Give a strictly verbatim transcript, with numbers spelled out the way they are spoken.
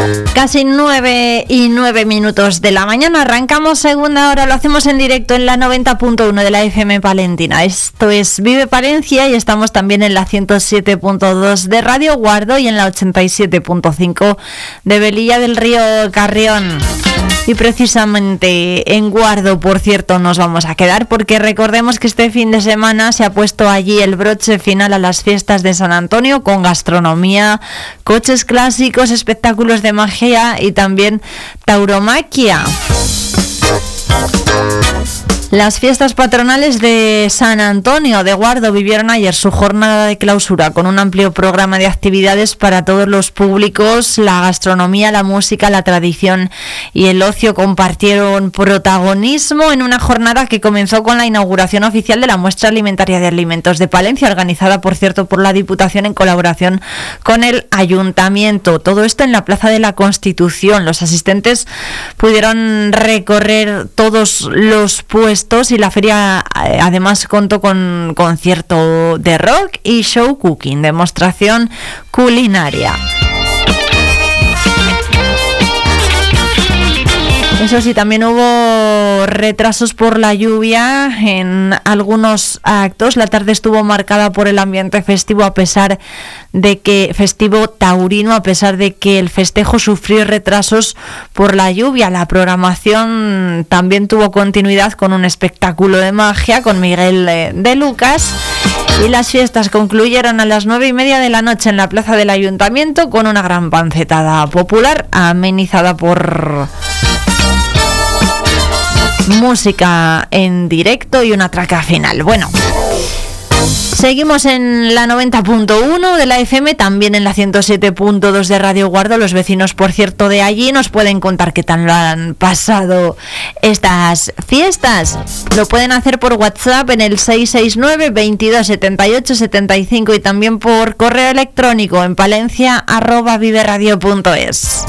Casi nueve y nueve minutos de la mañana. Arrancamos segunda hora, lo hacemos en directo en la noventa punto uno de la F M Palentina. Esto es Vive Palencia y estamos también en la ciento siete punto dos de Radio Guardo y en la ochenta y siete punto cinco de Velilla del Río Carrión. Y precisamente en Guardo, por cierto, nos vamos a quedar porque recordemos que este fin de semana se ha puesto allí el broche final a las fiestas de San Antonio con gastronomía, coches clásicos, espectáculos de magia y también tauromaquia. Las fiestas patronales de San Antonio de Guardo vivieron ayer su jornada de clausura con un amplio programa de actividades para todos los públicos. La gastronomía, la música, la tradición y el ocio compartieron protagonismo en una jornada que comenzó con la inauguración oficial de la muestra alimentaria de alimentos de Palencia, organizada por cierto por la Diputación en colaboración con el Ayuntamiento. Todo esto en la Plaza de la Constitución. Los asistentes pudieron recorrer todos los puestos y la feria además contó con concierto de rock y show cooking, demostración culinaria. Eso sí, también hubo retrasos por la lluvia en algunos actos. La tarde estuvo marcada por el ambiente festivo a pesar de que festivo taurino, a pesar de que el festejo sufrió retrasos por la lluvia. La programación también tuvo continuidad con un espectáculo de magia con Miguel de Lucas. Y las fiestas concluyeron a las nueve y media de la noche en la plaza del Ayuntamiento con una gran pancetada popular amenizada por música en directo y una traca final. Bueno, seguimos en la noventa punto uno de la F M, también en la ciento siete punto dos de Radio Guardo. Los vecinos, por cierto, de allí nos pueden contar qué tal lo han pasado estas fiestas. Lo pueden hacer por WhatsApp en el seis seis nueve, veintidós, setenta y ocho, setenta y cinco y también por correo electrónico en palencia arroba viveradio punto es.